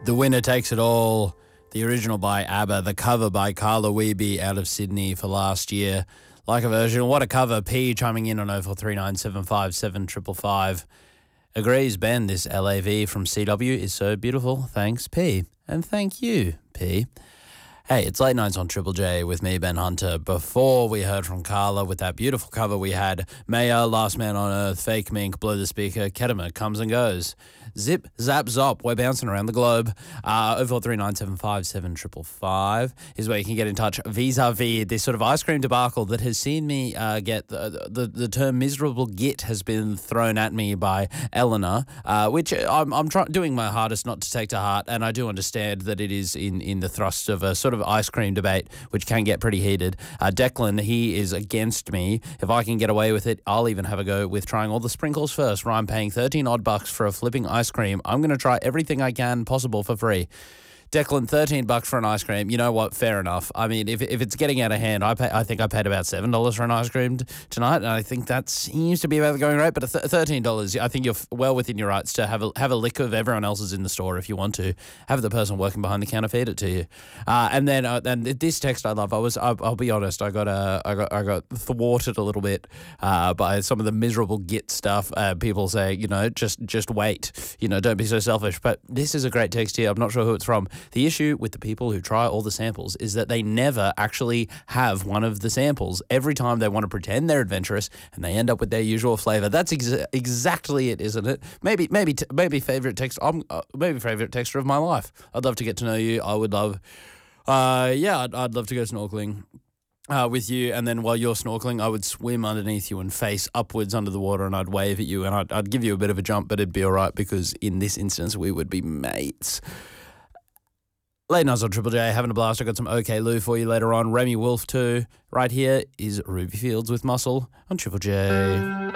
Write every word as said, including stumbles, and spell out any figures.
The Winner Takes It All, the original by ABBA, the cover by Carla Wiebe out of Sydney for last year. Like a version, what a cover. P chiming in on oh four three nine seven five seven five five five. Agrees, Ben, this L A V from C W is so beautiful. Thanks, P. And thank you, P. Hey, it's Late Nights on Triple J with me, Ben Hunter. Before we heard from Carla with that beautiful cover, we had Maya, Last Man on Earth, Fake Mink, Blow the Speaker, Kedema, Comes and Goes. Zip, zap, zop, we're bouncing around the globe. Uh, oh four three nine seven five seven five five five is where you can get in touch vis-a-vis this sort of ice cream debacle that has seen me uh, get the, the the term miserable git has been thrown at me by Eleanor, uh, which I'm, I'm try- doing my hardest not to take to heart, and I do understand that it is in, in the thrust of a sort of ice cream debate, which can get pretty heated. Uh, Declan, he is against me. If I can get away with it, I'll even have a go with trying all the sprinkles first, where I'm paying thirteen odd bucks for a flipping ice cream. I'm going to try everything I can possible for free. Declan, thirteen bucks for an ice cream. You know what? Fair enough. I mean, if if it's getting out of hand, I pay, I think I paid about seven dollars for an ice cream t- tonight, and I think that seems to be about the going rate. But th- thirteen dollars, I think you're f- well within your rights to have a have a lick of everyone else's in the store if you want to. Have the person working behind the counter feed it to you. Uh, and then uh, and this text I love. I was I'll, I'll be honest. I got uh, I got I got thwarted a little bit uh, by some of the miserable git stuff. Uh, people say, you know, just just wait. You know, don't be so selfish. But this is a great text here. I'm not sure who it's from. The issue with the people who try all the samples is that they never actually have one of the samples. Every time they want to pretend they're adventurous and they end up with their usual flavour. That's ex- exactly it, isn't it? Maybe, maybe, t- maybe favourite text. Um, uh, maybe favourite texture of my life. I'd love to get to know you. I would love. Uh, yeah, I'd, I'd love to go snorkeling. Uh, with you, and then while you're snorkeling, I would swim underneath you and face upwards under the water, and I'd wave at you, and I'd, I'd give you a bit of a jump, but it'd be all right because in this instance we would be mates. Late Nights on Triple J, having a blast. I got some OK Lou for you later on. Remy Wolf too. Right here is Ruby Fields with Muscle on Triple J.